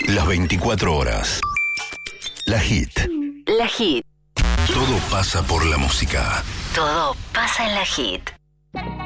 Las 24 horas. La Hit. La Hit. Todo pasa por la música. Todo pasa en la Hit.